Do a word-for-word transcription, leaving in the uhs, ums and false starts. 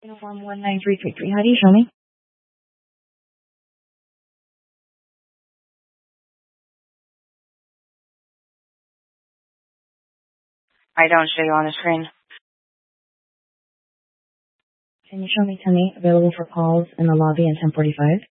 Uniform one nine three three three. How do you show me? I don't show you on the screen. Can you show me Timmy available for calls in the lobby at ten forty-five?